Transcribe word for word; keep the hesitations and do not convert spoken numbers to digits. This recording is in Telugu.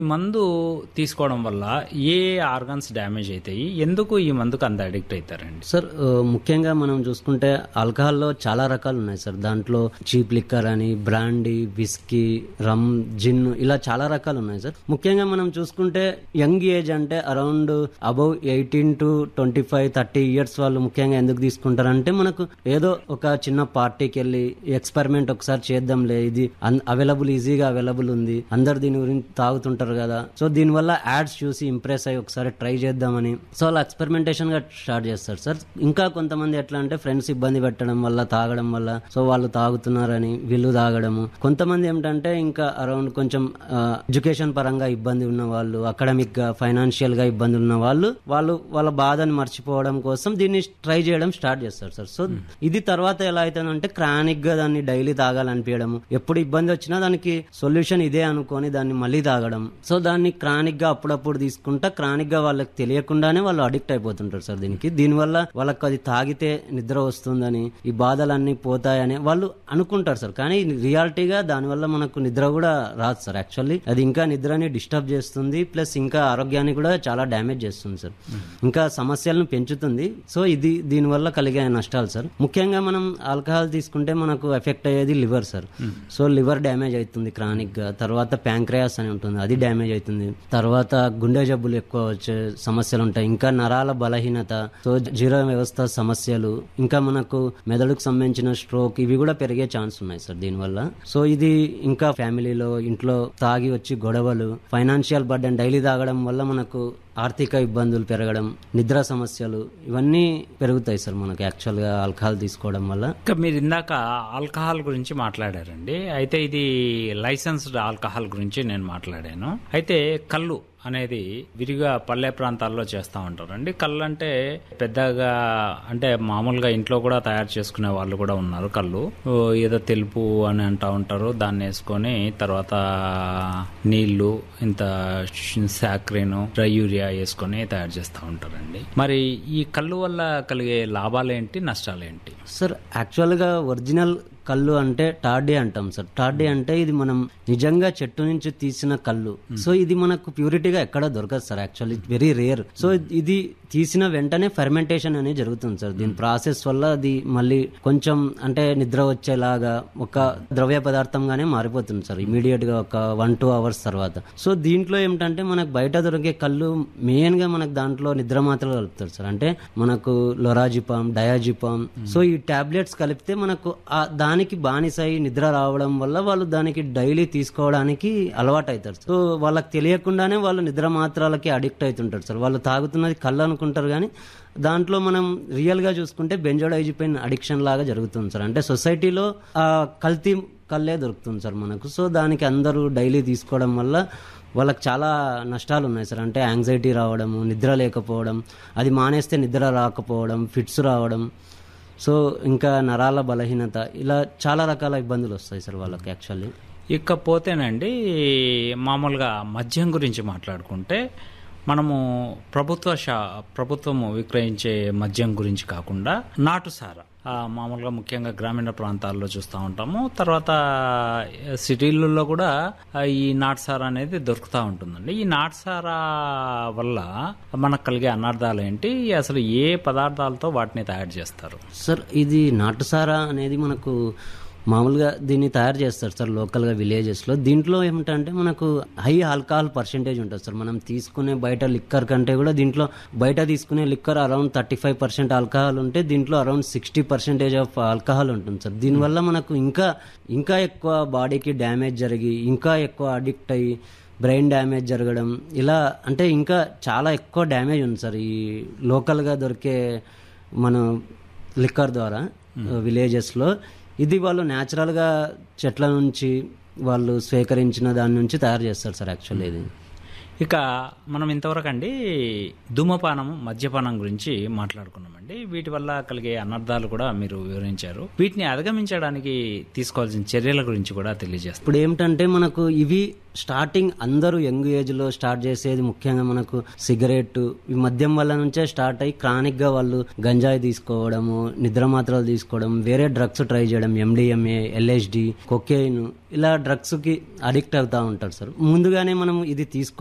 మందు తీసుకోవడం వల్ల ఏ ఆర్గన్స్ డ్యామేజ్ అవుతాయి? ఎందుకు ఈ మందుకు అంత అడిక్ట్ అవుతారండి? సార్ ఆ, ముఖ్యంగా మనం చూసుకుంటే ఆల్కహాల్లో చాలా రకాలు ఉన్నాయి సార్. దాంట్లో చీప్ లిక్కర్ అని, బ్రాండీ, విస్కీ, రమ్, జిన్, ఇలా చాలా రకాలు ఉన్నాయి సార్. ముఖ్యంగా మనం చూసుకుంటే యంగ్ ఏజ్ అంటే around above eighteen to twenty five thirty years వాళ్ళు ముఖ్యంగా ఎందుకు తీసుకుంటారంటే, మనకు ఏదో ఒక చిన్న పార్టీకి వెళ్ళి ఎక్స్పెరిమెంట్ ఒకసారి చేద్దాంలే, ఇది అవైలబుల్, ఈజీగా అవైలబుల్ ఉంది, అందరు దీని గురించి తాగుతుంటారు కదా, సో దీనివల్ల యాడ్స్ చూసి ఇంప్రెస్ అయ్యి ఒకసారి ట్రై చేద్దామని, సో అలా ఎక్స్పెరిమెంటేషన్ గా స్టార్ట్ చేస్తారు సార్. ఇంకా కొంతమంది ఎట్లా అంటే ఫ్రెండ్స్ ఇబ్బంది పెట్టడం వల్ల, తాగడం వల్ల, సో వాళ్ళు తాగుతున్నారని వీళ్ళు తాగడము. కొంతమంది ఏమిటంటే ఇంకా అరౌండ్ కొంచెం ఎడ్యుకేషన్ పరంగా ఇబ్బంది ఉన్న వాళ్ళు, అకాడమిక్ గా, ఫైనాన్షియల్ గా ఇబ్బంది ఉన్న వాళ్ళు, వాళ్ళు వాళ్ళ బాధని మర్చిపోవడం కోసం దీన్ని ట్రై చేయడం స్టార్ట్ చేస్తారు సార్. సో ఇది తర్వాత ఎలా అవుతుందంటే క్రానిక్ గా దాన్ని డైలీ తాగాలనిపించడము, ఎప్పుడు ఇబ్బంది వచ్చినా దానికి సొల్యూషన్ ఇదే అనుకొని దాన్ని మళ్ళీ తాగడం. సో దాన్ని క్రానిక్ గా అప్పుడప్పుడు తీసుకుంటా, క్రానిక్ గా వాళ్ళకి తెలియకుండానే వాళ్ళు అడిక్ట్ అయిపోతుంటారు సార్ దీనికి. దీనివల్ల వాళ్ళకి అది తాగితే నిద్ర వస్తుందని, ఈ బాధలన్నీ పోతాయని వాళ్ళు అనుకుంటారు సార్. కానీ రియాలిటీగా దానివల్ల మనకు నిద్ర కూడా రాదు సార్. యాక్చువల్లీ అది ఇంకా నిద్రని డిస్టర్బ్ చేస్తుంది, ప్లస్ ఇంకా ఆరోగ్యాన్ని కూడా చాలా డ్యామేజ్ చేస్తుంది సార్, ఇంకా సమస్యలను పెంచుతుంది. సో ఇది దీనివల్ల కలిగే నష్టాలు సార్. ముఖ్యంగా మనం ఆల్కహాల్ తీసుకుంటే మనకు ఎఫెక్ట్ అయ్యేది liver sir. So liver damage అవుతుంది క్రానిక్ గా. తర్వాత ప్యాంక్రియాస్ అని ఉంటుంది, అది డ్యామేజ్ అవుతుంది. తర్వాత గుండె జబ్బులు ఎక్కువ వచ్చే సమస్యలు ఉంటాయి. ఇంకా నరాల బలహీనత, సో జీర్ణ వ్యవస్థ సమస్యలు, ఇంకా మనకు మెదడుకు సంబంధించిన స్ట్రోక్, ఇవి కూడా పెరిగే ఛాన్స్ ఉన్నాయి సార్ దీనివల్ల. సో ఇది ఇంకా ఫ్యామిలీలో ఇంట్లో తాగి వచ్చి గొడవలు, ఫైనాన్షియల్ బర్డెన్, డైలీ తాగడం వల్ల మనకు ఆర్థిక ఇబ్బందులు పెరగడం, నిద్ర సమస్యలు, ఇవన్నీ పెరుగుతాయి సార్ మనకు యాక్చువల్గా ఆల్కహాల్ తీసుకోవడం వల్ల. ఇంకా మీరు ఇందాక ఆల్కహాల్ గురించి మాట్లాడారండి. అయితే ఇది లైసెన్స్డ్ ఆల్కహాల్ గురించి నేను మాట్లాడాను. అయితే కళ్ళు అనేది విరిగా పల్లె ప్రాంతాల్లో చేస్తూ ఉంటారండి. కళ్ళు అంటే పెద్దగా, అంటే మామూలుగా ఇంట్లో కూడా తయారు చేసుకునే వాళ్ళు కూడా ఉన్నారు. కళ్ళు ఏదో తెలుపు అని అంటూ ఉంటారు, దాన్ని వేసుకొని తర్వాత నీళ్లు, ఇంత సాక్రిన్, డ్రై యూరియా వేసుకొని తయారు చేస్తూ ఉంటారండి. మరి ఈ కళ్ళు వల్ల కలిగే లాభాలు ఏంటి, నష్టాలు ఏంటి సార్? యాక్చువల్గా ఒరిజినల్ కళ్ళు అంటే టార్డీ అంటాం సార్. టార్డీ అంటే ఇది మనం నిజంగా చెట్టు నుంచి తీసిన కళ్ళు. సో ఇది మనకు ప్యూరిటీగా ఎక్కడ దొరకదు sir. Actually very rare. So ఇది తీసిన వెంటనే ఫెర్మెంటేషన్ అనేది జరుగుతుంది సార్. దీని ప్రాసెస్ వల్ల అది మళ్ళీ కొంచెం అంటే నిద్ర వచ్చేలాగా ఒక ద్రవ్య పదార్థంగానే మారిపోతుంది సార్ ఇమీడియట్ గా ఒక వన్ టూ అవర్స్ తర్వాత. సో దీంట్లో ఏమిటంటే మనకు బయట దొరికే కళ్ళు మెయిన్ గా మనకు దాంట్లో నిద్ర మాత్రలు కలుపుతారు సార్. అంటే మనకు లొరాజిపామ్, డయాజిపామ్, సో ఈ టాబ్లెట్స్ కలిపితే మనకు ఆ దానికి బానిసై నిద్ర రావడం వల్ల వాళ్ళు దానికి డైలీ తీసుకోవడానికి అలవాటు అవుతారు. సో వాళ్ళకి తెలియకుండానే వాళ్ళు నిద్ర మాత్రలకి అడిక్ట్ అవుతుంటారు సార్. వాళ్ళు తాగుతున్నది కళ్ళు అనుకుంటారు, కానీ దాంట్లో మనం రియల్ గా చూసుకుంటే బెంజోడైజిపైన్ అడిక్షన్ లాగా జరుగుతుంది సార్. అంటే సొసైటీలో ఆ కల్తీ కళ్ళే దొరుకుతుంది సార్ మనకు. సో దానికి అందరూ డైలీ తీసుకోవడం వల్ల వాళ్ళకి చాలా నష్టాలు ఉన్నాయి సార్. అంటే యాంగ్జైటీ రావడము, నిద్ర లేకపోవడం, అది మానేస్తే నిద్ర రాకపోవడం, ఫిట్స్ రావడం, సో ఇంకా నరాల బలహీనత, ఇలా చాలా రకాల ఇబ్బందులు వస్తాయి సార్ వాళ్ళకి యాక్చువల్లీ. ఇకపోతేనండి మామూలుగా మద్యం గురించి మాట్లాడుకుంటే మనము ప్రభుత్వ షా ప్రభుత్వము విక్రయించే మద్యం గురించి కాకుండా నాటుసారా మామూలుగా ముఖ్యంగా గ్రామీణ ప్రాంతాల్లో చూస్తూ ఉంటాము. తర్వాత సిటీలలో కూడా ఈ నాటుసారా అనేది దొరుకుతూ ఉంటుందండి. ఈ నాటుసారా వల్ల మనకు కలిగే అనర్థాలు ఏంటి, అసలు ఏ పదార్థాలతో వాటిని తయారు చేస్తారు సార్? ఇది నాటుసారా అనేది మనకు మామూలుగా దీన్ని తయారు చేస్తారు సార్ లోకల్గా విలేజెస్లో. దీంట్లో ఏమిటంటే మనకు హై ఆల్కహాల్ పర్సెంటేజ్ ఉంటుంది సార్. మనం తీసుకునే బయట లిక్కర్ కంటే కూడా దీంట్లో బయట తీసుకునే liquor around thirty five percent alcohol ఉంటే దీంట్లో around sixty percentage of alcohol ఉంటుంది సార్. దీనివల్ల మనకు ఇంకా ఇంకా ఎక్కువ బాడీకి డ్యామేజ్ జరిగి, ఇంకా ఎక్కువ అడిక్ట్ అయ్యి బ్రెయిన్ డ్యామేజ్ జరగడం, ఇలా అంటే ఇంకా చాలా ఎక్కువ డ్యామేజ్ ఉంది సార్ ఈ లోకల్గా దొరికే మన లిక్కర్ ద్వారా విలేజెస్లో. ఇది వాళ్ళు న్యాచురల్గా చెట్ల నుంచి వాళ్ళు స్వీకరించిన దాని నుంచి తయారు చేస్తారు సార్ యాక్చువల్లీ. ఇది ఇక మనం ఇంతవరకు అండి ధూమపానం మద్యపానం గురించి మాట్లాడుకున్నామండి. వీటి వల్ల కలిగే అనర్థాలు కూడా మీరు వివరించారు. వీటిని అధిగమించడానికి తీసుకోవాల్సిన చర్యల గురించి కూడా తెలియజేస్తారు. ఇప్పుడు ఏమిటంటే మనకు ఇవి స్టార్టింగ్ అందరూ యంగ్ ఏజ్ లో స్టార్ట్ చేసేది ముఖ్యంగా మనకు సిగరెట్ ఈ మద్యం వల్ల నుంచే స్టార్ట్ అయ్యి క్రానిక్ గా వాళ్ళు గంజాయి తీసుకోవడము, నిద్ర మాత్రలు తీసుకోవడం, వేరే డ్రగ్స్ ట్రై చేయడం, ఎండిఎంఏ, ఎల్ఎస్డి, కొకెయిన్ ఇలా డ్రగ్స్ కి అడిక్ట్ అవుతా ఉంటారు సార్. ముందుగానే మనం ఇది తీసుకో